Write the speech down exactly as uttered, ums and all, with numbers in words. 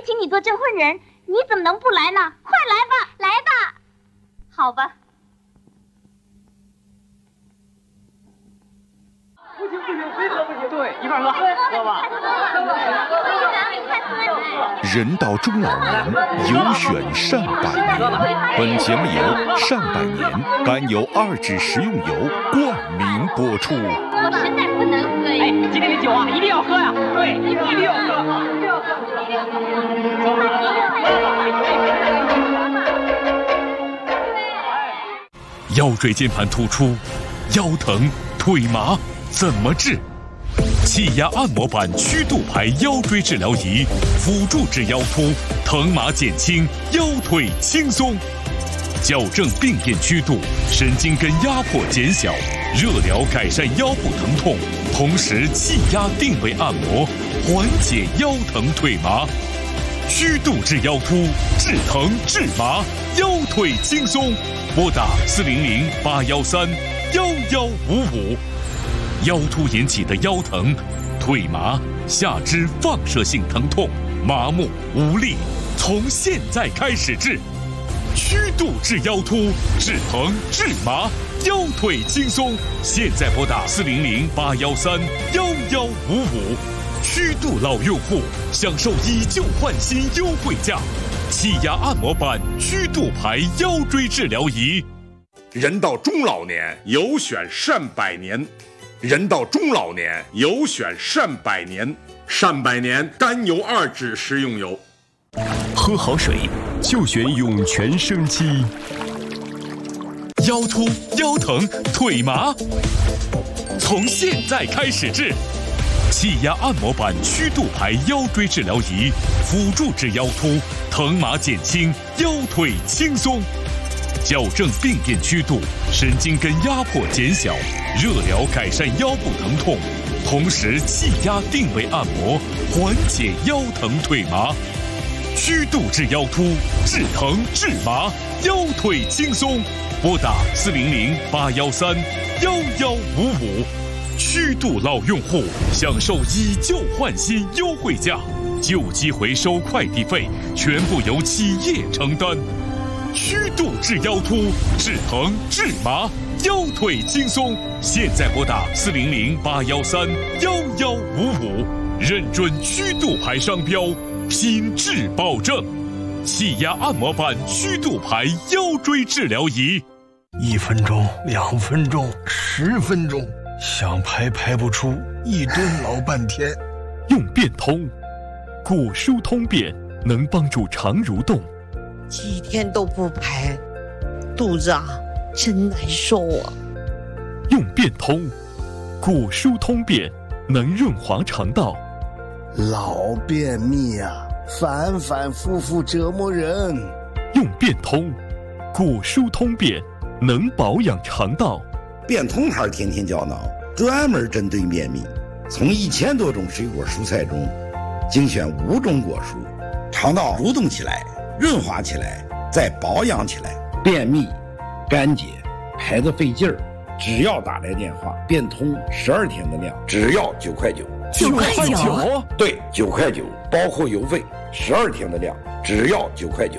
请你做证婚人，你怎么能不来呢？快来吧，来吧。好吧。 不行不行，非喝不行。 对，一块喝，喝吧。 人到中老年，有选善百年。本节目由善百年甘油二酯食用油冠名播出。 我实在不能喝呀！ 哎，今天的酒啊，一定要喝呀！对，一定要喝，一定要喝。 腰椎间盘突出，腰疼、腿麻怎么治？气压按摩板曲度牌腰椎治疗仪，辅助治腰突，疼麻减轻，腰腿轻松，矫正病变曲度，神经根压迫减小，热疗改善腰部疼痛，同时气压定位按摩，缓解腰疼腿麻。曲度治腰突，治疼治麻，腰腿轻松。拨打四零零八幺三幺幺五五。腰突引起的腰疼、腿麻、下肢放射性疼痛、麻木无力，从现在开始治。曲度治腰突，治疼治麻，腰腿轻松。现在拨打四零零八幺三幺幺五五。曲度老用户享受以旧换新优惠价，气压按摩板曲度牌腰椎治疗仪。 人到中老年，有选善百年。人到中老年，有选善百年。善百年甘油二酯食用油。 喝好水就选涌泉生机。腰突、腰疼、腿麻，从现在开始治。气压按摩板曲度牌腰椎治疗仪，辅助治腰突，疼麻减轻，腰腿轻松。矫正病变曲度，神经根压迫减小，热疗改善腰部疼痛，同时气压定位按摩，缓解腰疼腿麻。曲度治腰突，治疼治麻，腰腿轻松。拨打四零零八幺三幺幺五五。曲度老用户享受以旧换新优惠价，旧机回收快递费全部由企业承担。曲度治腰突，治疼治麻，腰腿轻松。现在拨打四零零八幺三幺幺五五，认准曲度牌商标，品质保证。气压按摩板曲度牌腰椎治疗仪， 一分钟、两分钟、十分钟，想排排不出，一蹲老半天。 用变通，骨疏通便能帮助肠蠕动。 几天都不排，肚子啊真难受啊。 用变通，骨疏通便能润滑肠道。 老便秘啊，反反复复折磨人。 用变通，骨疏通便能保养肠道。 变通牌天天胶囊专门针对便秘，从一千多种水果蔬菜中精选五种果蔬，肠道蠕动起来，润滑起来，再保养起来。便秘、干结、排得费劲儿，只要打来电话，变通十二天的量，只要九块九。 九块九？ 对，九块九，包括邮费。十二天的量，只要九块九。